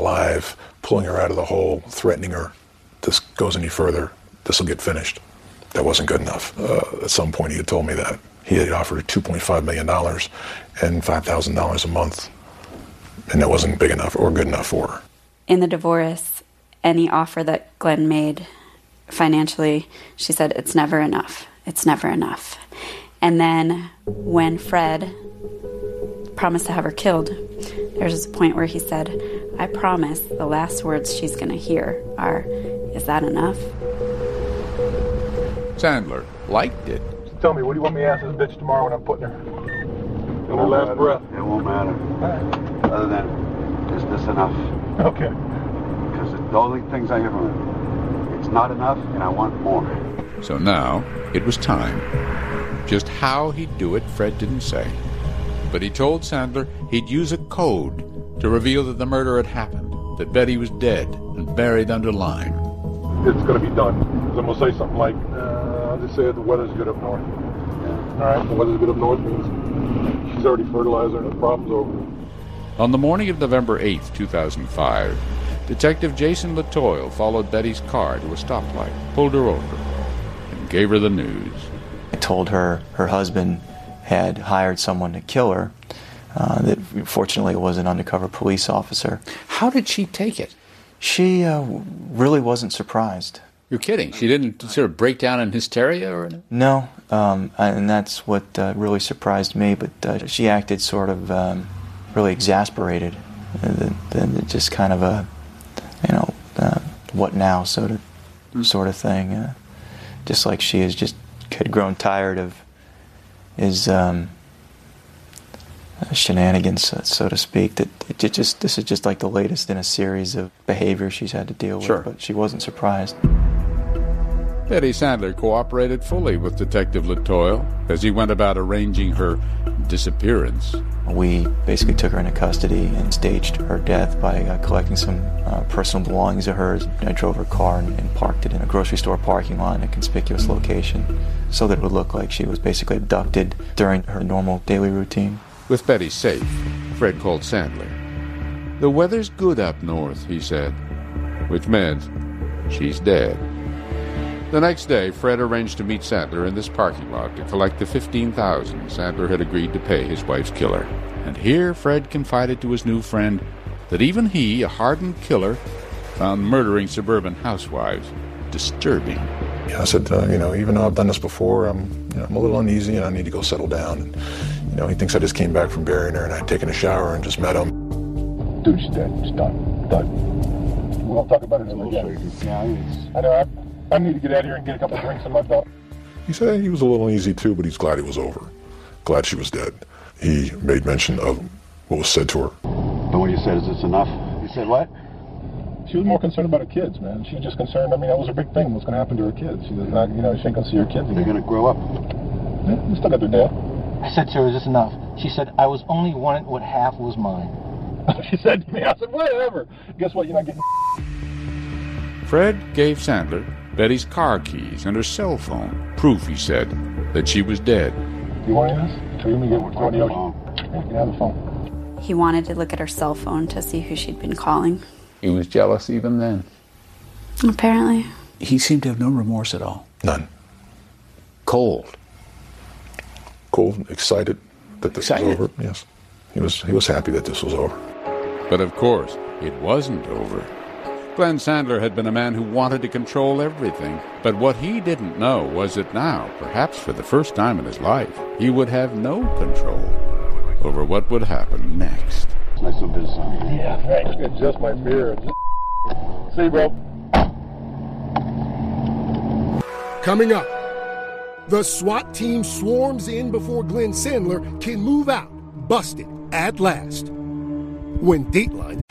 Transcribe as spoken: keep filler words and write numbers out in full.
alive, pulling her out of the hole, threatening her. This goes any further, this will get finished. That wasn't good enough. Uh, at some point he had told me that. He had offered her two point five million dollars and five thousand dollars a month, and that wasn't big enough or good enough for her. In the divorce, any offer that Glenn made financially, she said, it's never enough. It's never enough. And then when Fred promised to have her killed, there was a point where he said, I promise the last words she's going to hear are, is that enough? Sandler liked it. Tell me, what do you want me to ask this bitch tomorrow when I'm putting her in her last matter. breath? It won't matter. Right. Other than, is this enough? Okay. Because the only things I hear from her, it's not enough and I want more. So now it was time. Just how he'd do it, Fred didn't say. But he told Sandler he'd use a code to reveal that the murder had happened, that Betty was dead and buried under lime. It's going to be done. So I'm going to say something like, uh, I'll just say the weather's good up north. Yeah. All right, the weather's good up north means she's already fertilized her and the problem's over. On the morning of November eighth, two thousand five, Detective Jason Latoile followed Betty's car to a stoplight, pulled her over, and gave her the news. I told her her husband had hired someone to kill her. Uh, that fortunately it was an undercover police officer. How did she take it? She uh, really wasn't surprised. You're kidding. She didn't sort of break down in hysteria or anything? No, um, and that's what uh, really surprised me. But uh, she acted sort of um, really exasperated. And then just kind of a, you know, uh, what now sort of, mm. sort of thing. Uh, just like she is just had grown tired of his um, shenanigans, so to speak. That it just this is just like the latest in a series of behavior she's had to deal sure. with. But she wasn't surprised. Betty Sandler cooperated fully with Detective Latoile as he went about arranging her disappearance. We basically took her into custody and staged her death by uh, collecting some uh, personal belongings of hers. I drove her car and, and parked it in a grocery store parking lot in a conspicuous location so that it would look like she was basically abducted during her normal daily routine. With Betty safe, Fred called Sandler. The weather's good up north, he said, which meant she's dead. The next day, Fred arranged to meet Sandler in this parking lot to collect the fifteen thousand dollars Sandler had agreed to pay his wife's killer. And here Fred confided to his new friend that even he, a hardened killer, found murdering suburban housewives disturbing. Yeah, I said, uh, you know, even though I've done this before, I'm, you know, I'm a little uneasy and I need to go settle down. And, you know, he thinks I just came back from burying her and I'd taken a shower and just met him. Dude, she's dead. It's done. Done. We won't talk about it ever again. Yeah, it's... I know. I, I need to get out of here and get a couple of drinks in my belt. He said he was a little uneasy too, but he's glad it was over. Glad she was dead. He made mention of what was said to her. But what you said, is this enough? You said what? She was more concerned about her kids, man. She was just concerned. I mean, that was her big thing. What's going to happen to her kids? She was not, you know, she ain't going to see her kids again. They're going to grow up. Yeah, they still got their dad. I said to her, is this enough? She said, I was only wanting what half was mine. She said to me, I said, whatever. Guess what? You're not getting... Fred gave Sandler Betty's car keys and her cell phone, proof, he said, that she was dead. You want any of this? Should we get one of the ocean? Yeah, you can have the phone. He wanted to look at her cell phone to see who she'd been calling. He was jealous even then. Apparently. He seemed to have no remorse at all. None. Cold. Cold, excited that this excited. was over. Yes. He was, he was happy that this was over. But of course, it wasn't over. Glenn Sandler had been a man who wanted to control everything. But what he didn't know was that now, perhaps for the first time in his life, he would have no control over what would happen next. Nice little business. Yeah, thanks. Adjust my mirror. See you, bro. Coming up, the SWAT team swarms in before Glenn Sandler can move out, busted at last. When Dateline